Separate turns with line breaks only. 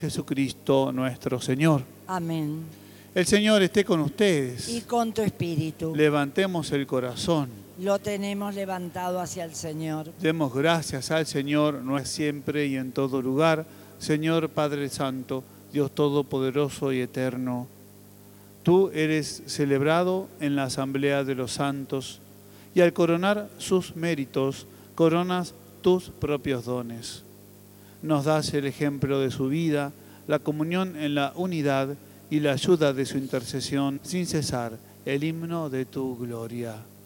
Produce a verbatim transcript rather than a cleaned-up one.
Jesucristo nuestro Señor.
Amén.
El Señor esté con ustedes.
Y con tu espíritu.
Levantemos el corazón.
Lo tenemos levantado hacia el Señor.
Demos gracias al Señor, no es siempre y en todo lugar. Señor Padre Santo, Dios Todopoderoso y Eterno, tú eres celebrado en la asamblea de los santos y al coronar sus méritos, coronas tus propios dones. Nos das el ejemplo de su vida, la comunión en la unidad y la ayuda de su intercesión sin cesar, el himno de tu gloria.